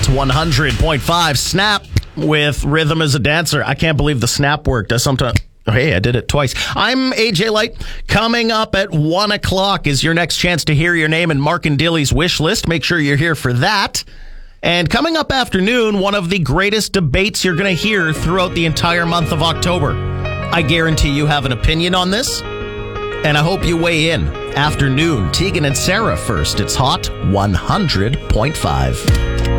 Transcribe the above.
100.5 Snap with Rhythm as a Dancer. I can't believe the snap worked. Sometimes. Hey, I did it twice. I'm AJ Light. Coming up at 1 o'clock is your next chance to hear your name in Mark and Dilly's wish list. Make sure you're here for that. And coming up afternoon, one of the greatest debates you're going to hear throughout the entire month of October. I guarantee you have an opinion on this, and I hope you weigh in. Afternoon, Tegan and Sarah first. It's Hot 100.5.